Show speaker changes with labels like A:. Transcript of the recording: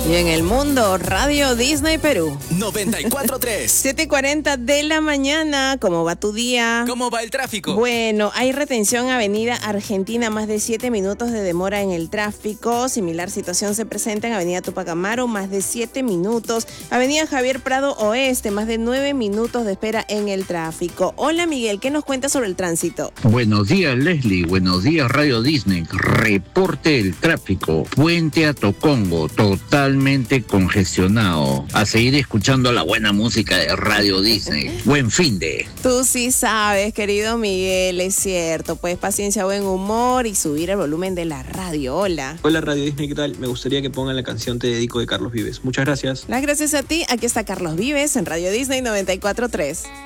A: Y en el mundo, Radio Disney Perú.
B: 94.3.
A: 7:40 de la mañana. ¿Cómo va tu día?
B: ¿Cómo va el tráfico?
A: Bueno, hay retención Avenida Argentina, más de 7 minutos de demora en el tráfico. Similar situación se presenta en Avenida Tupac Amaru, más de 7 minutos. Avenida Javier Prado Oeste, más de 9 minutos de espera en el tráfico. Hola Miguel, ¿qué nos cuentas sobre el tránsito?
C: Buenos días Leslie, buenos días Radio Disney. Reporte del tráfico. Puente a Tocongo, totalmente congestionado. A seguir escuchando la buena música de Radio Disney. Buen fin de.
A: Tú sí sabes, querido Miguel, es cierto. Pues paciencia, buen humor y subir el volumen de la radio. Hola.
D: Hola Radio Disney, ¿qué tal? Me gustaría que pongan la canción Te Dedico de Carlos Vives. Muchas gracias.
A: Las gracias a ti. Aquí está Carlos Vives en Radio Disney 94.3.